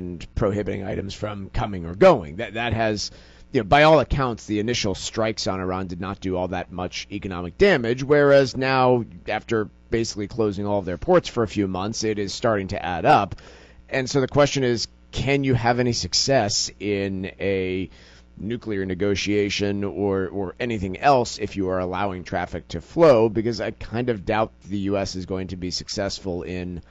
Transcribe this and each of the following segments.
and prohibiting items from coming or going. That has, by all accounts, the initial strikes on Iran did not do all that much economic damage, whereas now, after basically closing all of their ports for a few months, it is starting to add up. And so the question is, can you have any success in a nuclear negotiation or anything else if you are allowing traffic to flow? Because I kind of doubt the U.S. is going to be successful in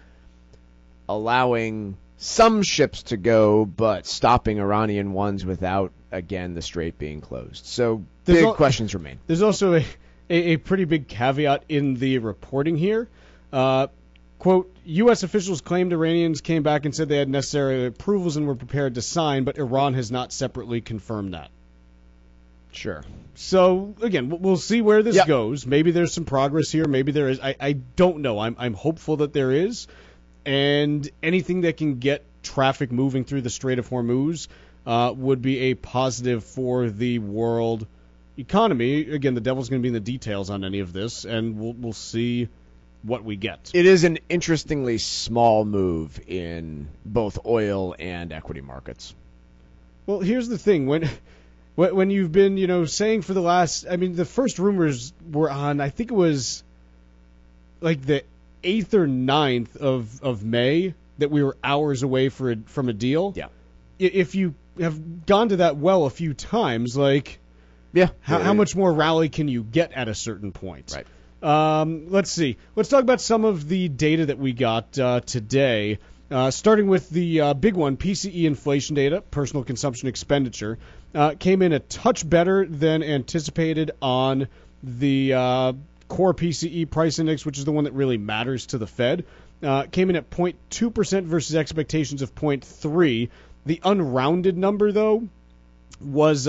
allowing some ships to go, but stopping Iranian ones without, again, the strait being closed. So big questions remain. There's also a pretty big caveat in the reporting here. Quote, U.S. officials claimed Iranians came back and said they had necessary approvals and were prepared to sign, but Iran has not separately confirmed that. Sure. So, again, we'll see where this goes. Maybe there's some progress here. Maybe there is. I don't know. I'm hopeful that there is. And anything that can get traffic moving through the Strait of Hormuz would be a positive for the world economy. Again, the devil's going to be in the details on any of this, and we'll see what we get. It is an interestingly small move in both oil and equity markets. Well, here's the thing. When you've been, saying for the last, the first rumors were on, I think it was like the 8th or 9th of May that we were hours away from a deal. Yeah. If you have gone to that well a few times, how much more rally can you get at a certain point? Right. Let's see. Let's talk about some of the data that we got today. Starting with the big one, PCE inflation data, personal consumption expenditure, came in a touch better than anticipated on the core PCE price index, which is the one that really matters to the Fed. Came in at 0.2% versus expectations of 0.3%. The unrounded number, though, was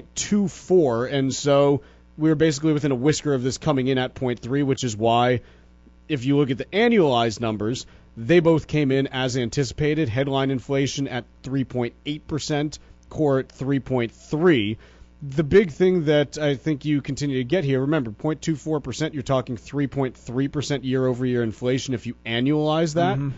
0.24%, and so we were basically within a whisker of this coming in at 0.3, which is why, if you look at the annualized numbers, they both came in as anticipated. Headline inflation at 3.8%, core at 3.3%. The big thing that I think you continue to get here, remember, 0.24%, you're talking 3.3% year-over-year inflation if you annualize that. Mm-hmm.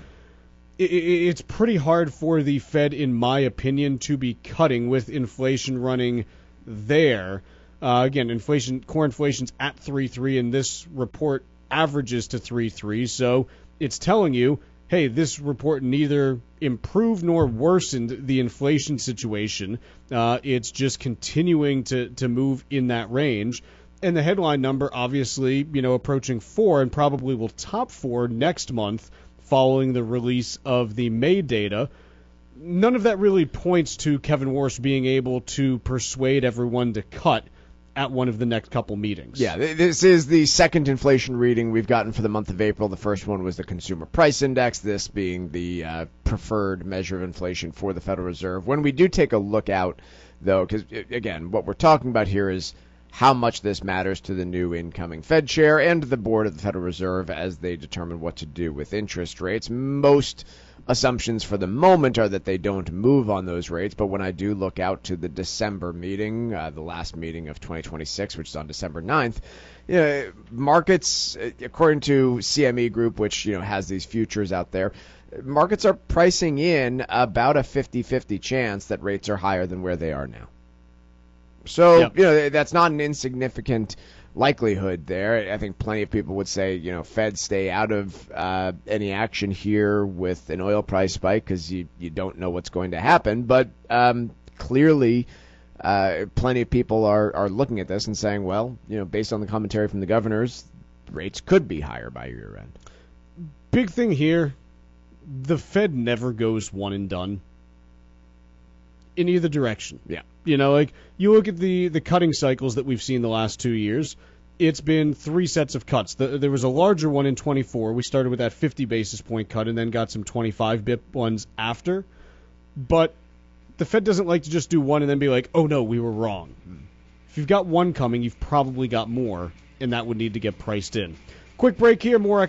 It's pretty hard for the Fed, in my opinion, to be cutting with inflation running there. Again, core inflation's at 3.3, and this report averages to 3.3. So it's telling you, hey, this report neither improved nor worsened the inflation situation. It's just continuing to move in that range. And the headline number, obviously, approaching 4 and probably will top 4 next month following the release of the May data. None of that really points to Kevin Warsh being able to persuade everyone to cut at one of the next couple meetings. Yeah, this is the second inflation reading we've gotten for the month of April. The first one was the Consumer Price Index, this being the preferred measure of inflation for the Federal Reserve. When we do take a look out, though, because, again, what we're talking about here is how much this matters to the new incoming Fed chair and the board of the Federal Reserve as they determine what to do with interest rates. Most assumptions for the moment are that they don't move on those rates, but when I do look out to the December meeting, the last meeting of 2026, which is on December 9th, markets, according to CME Group, which has these futures out there, markets are pricing in about a 50-50 chance that rates are higher than where they are now. So, that's not an insignificant likelihood there. I think plenty of people would say, Fed stay out of any action here with an oil price spike because you don't know what's going to happen. But clearly, plenty of people are looking at this and saying, well, based on the commentary from the governors, rates could be higher by year end. Big thing here, the Fed never goes one and done in either direction. Yeah. You look at the cutting cycles that we've seen the last 2 years, it's been 3 sets of cuts. There was a larger one in 24. We started with that 50 basis point cut and then got some 25 bip ones after. But the Fed doesn't like to just do one and then be like, oh no, we were wrong. If you've got one coming, you've probably got more, and that would need to get priced in. Quick break here, more